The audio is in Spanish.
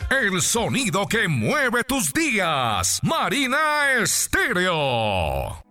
el sonido que mueve tus días. Marina Estéreo.